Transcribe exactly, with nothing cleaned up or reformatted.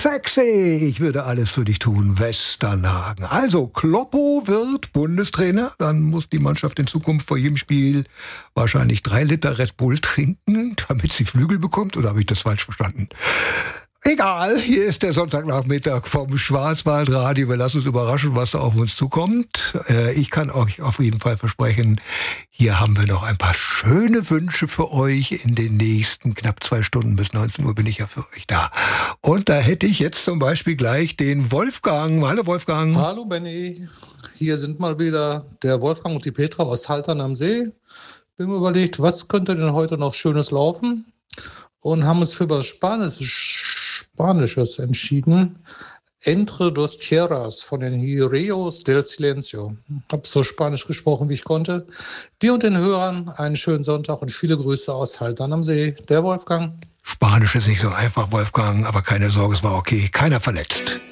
Sexy, ich würde alles für dich tun, Westernhagen. Also, Kloppo wird Bundestrainer, dann muss die Mannschaft in Zukunft vor jedem Spiel wahrscheinlich drei Liter Red Bull trinken, damit sie Flügel bekommt, oder habe ich das falsch verstanden? Egal, hier ist der Sonntagnachmittag vom Schwarzwaldradio. Wir lassen uns überraschen, was da auf uns zukommt. Äh, ich kann euch auf jeden Fall versprechen, hier haben wir noch ein paar schöne Wünsche für euch. In den nächsten knapp zwei Stunden bis neunzehn Uhr bin ich ja für euch da. Und da hätte ich jetzt zum Beispiel gleich den Wolfgang. Hallo Wolfgang. Hallo Benny, hier sind mal wieder der Wolfgang und die Petra aus Haltern am See. Wir haben überlegt, was könnte denn heute noch Schönes laufen? Und haben uns für was Spanisches, Spanisches entschieden. Entre dos Tierras von den Hireos del Silencio. Ich habe so Spanisch gesprochen, wie ich konnte. Dir und den Hörern einen schönen Sonntag und viele Grüße aus Haltern am See. Der Wolfgang. Spanisch ist nicht so einfach, Wolfgang, aber keine Sorge, es war okay. Keiner verletzt.